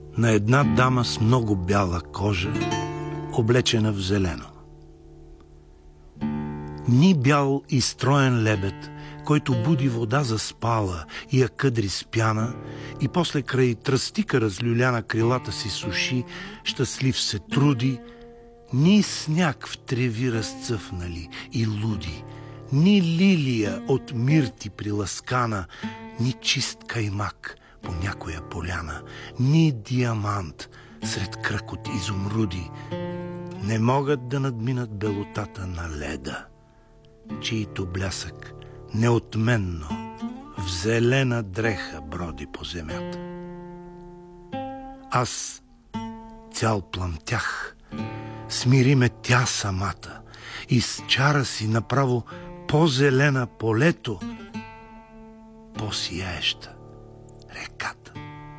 на една дама с много бяла кожа, облечена в зелено. Ни бял и строен лебед, който буди вода заспала и я къдри с пяна, и после край тръстика разлюляна крилата си суши, щастлив се труди, ни сняг в треви разцъфнали и луди, ни лилия от мирти приласкана, ни чист каймак по някоя поляна, ни диамант сред кръг от изумруди не могат да надминат белотата на леда, чието блясък неотменно в зелена дреха броди по земята. Аз цял пламтях, смири ме тя самата и с чара си направо по-зелена полето, по-сияеща.